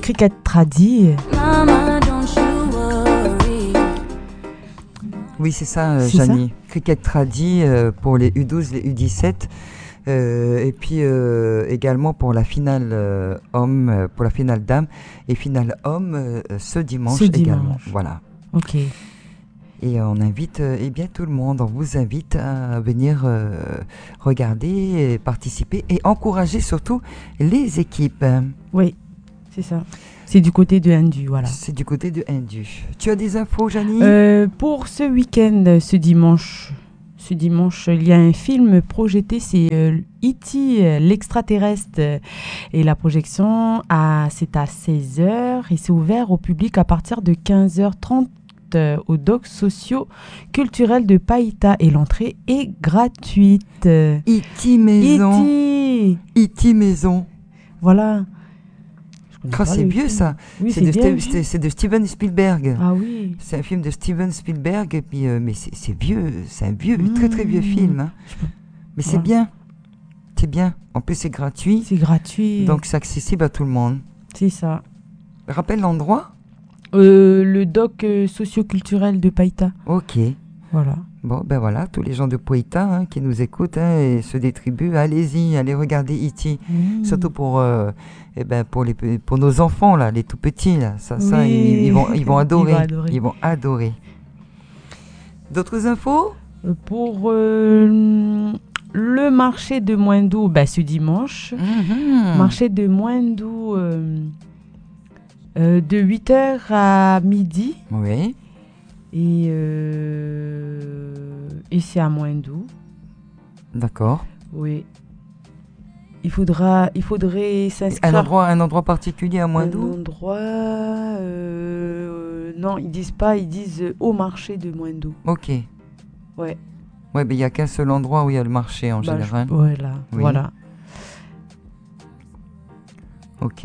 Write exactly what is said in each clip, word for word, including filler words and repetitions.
Cricket Tradi. Oui, c'est ça, euh, C'est Janie. Cricket Tradi euh, pour les U douze, les U dix-sept. Euh, et puis euh, également pour la finale euh, homme, euh, pour la finale dame et finale homme euh, ce dimanche Ce également. dimanche. Voilà. Ok. Et on invite euh, eh bien tout le monde, on vous invite à venir euh, regarder, et participer et encourager surtout les équipes. Oui, c'est ça. C'est du côté de Hindu, voilà. C'est du côté de Hindu. Tu as des infos, Janie? Euh, pour ce week-end, ce dimanche, ce dimanche, il y a un film projeté, c'est euh, E T, euh, l'extraterrestre. euh, Et la projection, à, c'est à seize heures et c'est ouvert au public à partir de quinze heures trente euh, au doc socio-culturel de Païta. Et l'entrée est gratuite. E T Maison. E T E T Maison. Voilà. Je connais Oh, pas c'est le vieux film. ça. Oui, c'est, c'est de bien. Ste- c'est- c'est de Steven Spielberg. Ah oui. C'est un film de Steven Spielberg, et puis, euh, mais c'est, c'est vieux, c'est un vieux, Mmh. très très vieux film. hein. Je peux- Mais c'est Voilà. bien, c'est bien. En plus c'est gratuit, C'est gratuit. donc c'est accessible à tout le monde. C'est ça. Rappelle l'endroit? Euh, le doc euh, socio-culturel de Païta. Ok. Voilà. Bon, ben voilà, tous les gens de Poïta hein, qui nous écoutent hein, et ceux des tribus, allez-y, allez regarder E T. Mmh. Surtout pour, euh, eh ben pour, les, pe- pour nos enfants, là, les tout petits. Là. Ça, ça, Oui. ils, ils vont, ils vont adorer. Ils vont adorer. Ils vont adorer. D'autres infos? Euh, Pour euh, le marché de Moindou, bah, ce dimanche, Mhm. marché de Moindou euh, euh, de huit heures à midi. Oui, Et, euh, et c'est à Moindou. d'accord. Oui. Il faudra, il faudrait Un s'inscrire. endroit, un endroit particulier à Un Moindou? endroit. euh, non, ils disent pas, ils disent euh, au marché de Moindou. Ok. Ouais. Ouais, mais il n'y a qu'un seul endroit où il y a le marché en Bah, je- général. Voilà, Oui. voilà. Ok.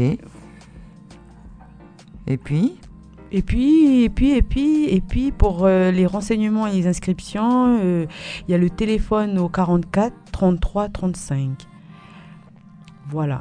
Et puis? Et puis, et puis, et puis, et puis, pour euh, les renseignements et les inscriptions, euh, il y a le téléphone au quarante-quatre trente-trois trente-cinq. Voilà.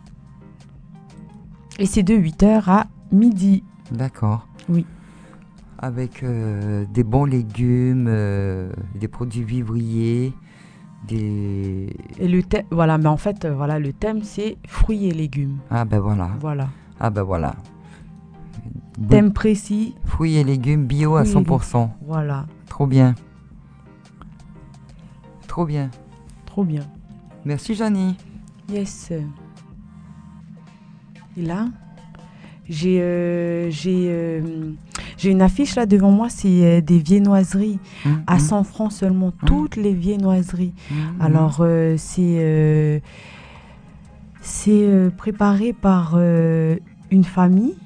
Et c'est de huit heures à midi. D'accord. Oui. Avec euh, des bons légumes, euh, des produits vivriers, des... Et le thème, voilà, mais en fait, euh, voilà, le thème c'est fruits et légumes. Ah ben voilà. Voilà. Ah ben voilà. Bon- Thème précis. Fruits et légumes bio à Fruits et cent pour cent. Voilà. Trop bien. Trop bien. Trop bien. Merci Janie. Yes. Et là, j'ai euh, j'ai euh, j'ai une affiche là devant moi, c'est euh, des viennoiseries Hum, à hum, cent francs seulement, toutes les viennoiseries. hum, Alors euh, c'est euh, c'est euh, préparé par euh, une famille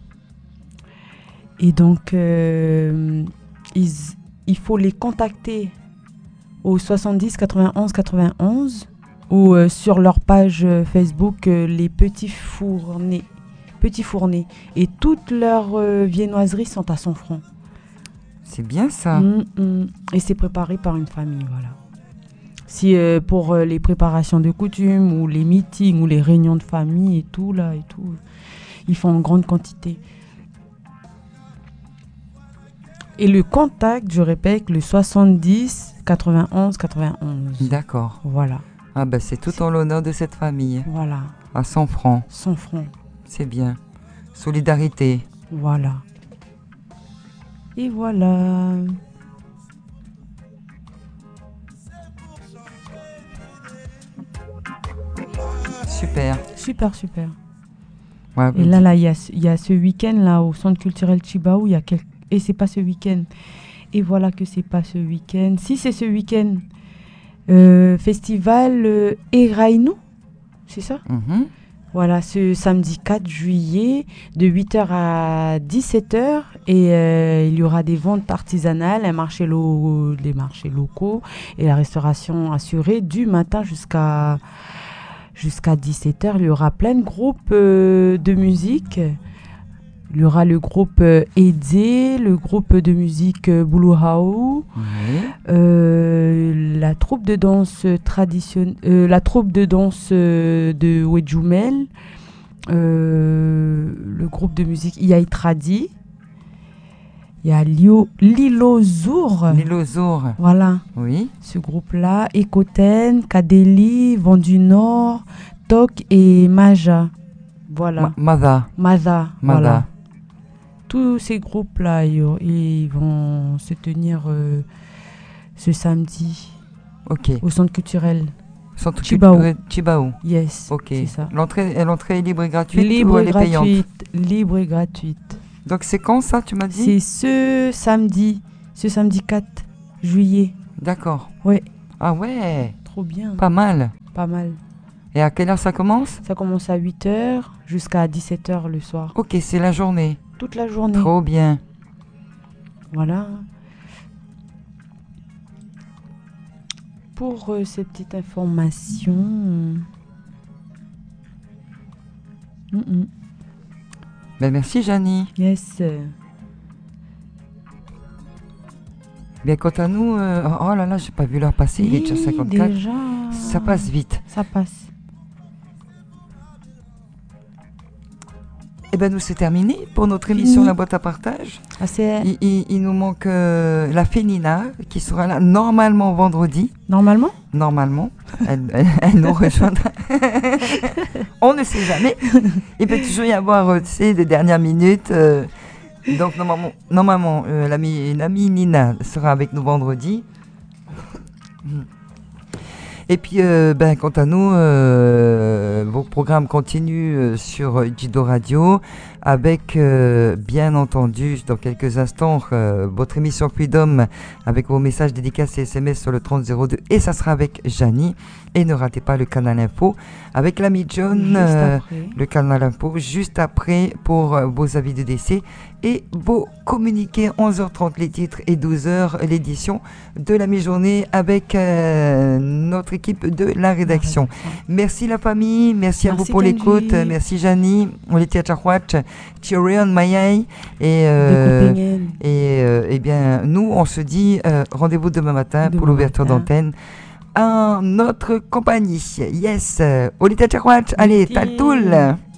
et donc euh, ils- il faut les contacter au soixante-dix quatre-vingt-onze quatre-vingt-onze ou euh, sur leur page euh, Facebook euh, les petits fournés petits fournés et toutes leurs euh, viennoiseries sont à cent francs. C'est bien ça. Mm, mm. Et c'est préparé par une famille, voilà. Si euh, pour euh, les préparations de coutume ou les meetings ou les réunions de famille et tout là et tout, ils font en grande quantité. Et le contact, je répète, le soixante-dix quatre-vingt-onze quatre-vingt-onze. D'accord. Voilà, Ah ben c'est tout en l'honneur de cette famille. voilà, À cent francs. cent francs, C'est bien. Solidarité. voilà. Et voilà. Super. Super, super. Ouais, Et là, là, il y a, ce- il y a ce week-end là au centre culturel Chibaou, il y a quel... et c'est pas ce week-end. Et voilà que c'est pas ce week-end. Si c'est ce week-end, euh, festival euh, Erainu, c'est ça? Mhm. Voilà, ce samedi quatre juillet, de huit heures à dix-sept heures. Et euh, il y aura des ventes artisanales, un marché lo- des marchés locaux et la restauration assurée du matin jusqu'à jusqu'à dix-sept heures. Il y aura plein de groupes euh, de musique. Il y aura le groupe euh, Edze, le groupe de musique euh, Buluhao, Oui. euh, la troupe de danse traditionnelle, euh, la troupe de danse euh, de Wedjumel, euh, le groupe de musique Yaïtradi. Il y a Lio, Lilo Zour. Lilo Zour. Voilà. Oui. Ce groupe-là. Ekoten, Kadeli, Vent du Nord, Tok et Maja. Voilà. Ma- Maza. Maza. Maza. Voilà. Tous ces groupes-là, ils, ils vont se tenir euh, ce samedi Ok. au centre culturel. Centre Chibao. culturel Chibao. Yes. Ok. C'est ça. L'entrée, l'entrée est libre et gratuite Libre ou et elle est payante? gratuite. Libre et gratuite. Donc c'est quand ça, tu m'as dit? C'est ce samedi, ce samedi quatre juillet. D'accord. Ouais. Ah ouais. Trop bien. Pas mal. Pas mal. Et à quelle heure ça commence? Ça commence à huit heures jusqu'à dix-sept heures le soir. Ok, c'est la journée. Toute la journée. Trop bien. Voilà. Pour euh, ces petites informations. Mm-mm. Ben merci Janie. Yes. Bien quant à nous, euh, oh là là, j'ai pas vu l'heure passer, il est déjà Oui, cinquante-quatre. déjà. Ça passe vite. Ça passe. Et ben nous c'est terminé pour notre émission Fini. La boîte à partage. Ah, c'est Il, il- il nous manque euh, la Fénina qui sera là normalement vendredi. normalement. Normalement, elle, elle- elle nous rejoindra. On ne sait jamais. Il peut toujours y avoir, euh, tu sais, des dernières minutes. euh, donc normalement, normalement euh, l'ami, l'ami Nina sera avec nous vendredi. Et puis, euh, ben, quant à nous, euh, vos programmes continuent euh, sur euh, Jido Radio avec, euh, bien entendu, dans quelques instants, euh, votre émission Freedom avec vos messages dédicaces et S M S sur le trente zéro deux et ça sera avec Janie. Et ne ratez pas le canal info avec l'ami John, Juste euh, après. le canal info juste après pour euh, vos avis de décès et vos communiqués onze heures trente les titres et douze heures l'édition de la mi-journée avec euh, notre équipe de la rédaction. Merci la famille, merci, à Merci vous pour Kenji. l'écoute, merci Janie, on était à Chachwach, Chirion Mayai et euh, Bekopingen. et euh, eh bien nous on se dit euh, rendez-vous demain matin pour Demain l'ouverture matin. d'antenne à notre compagnie. Yes, Olita Chachwach, allez, Merci. Taltoul.